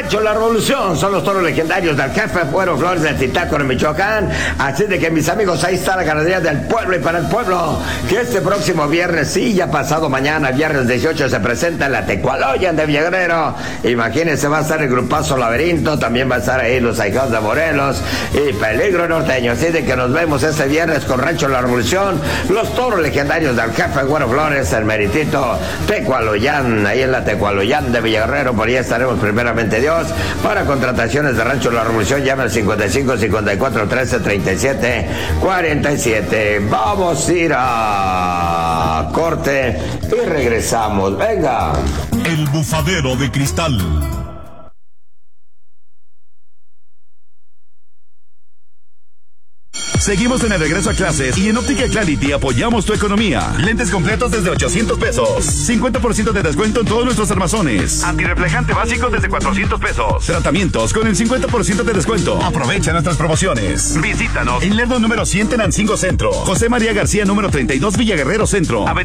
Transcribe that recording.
Rancho La Revolución son los toros legendarios del Jefe Fuero Flores de Zitácuaro, en Michoacán. Así de que, mis amigos, ahí está la ganadería del pueblo y para el pueblo. Que este próximo viernes, sí, ya pasado mañana, viernes 18, se presenta en la Tecualoyan de Villaguerrero. Imagínense, va a estar el grupazo Laberinto, también va a estar ahí los Ahijados de Morelos y Peligro Norteño. Así de que nos vemos este viernes con Rancho La Revolución, los toros legendarios del Jefe Güero Flores, el meritito Tecualoyan, ahí en la Tecualoyan de Villaguerrero. Por ahí estaremos primeramente Dios. Para contrataciones de Rancho La Revolución, llame al 55 54 13 37 47. Vamos a ir a corte y regresamos. Venga. El Bufadero de Cristal. Seguimos en el regreso a clases y en Óptica Clarity apoyamos tu economía. Lentes completos desde 800 pesos. 50% de descuento en todos nuestros armazones. Antirreflejante básico desde 400 pesos. Tratamientos con el 50% de descuento. Aprovecha nuestras promociones. Visítanos en Lerdo número 100 Tenancingo Centro. José María García número 32 Villaguerrero Centro.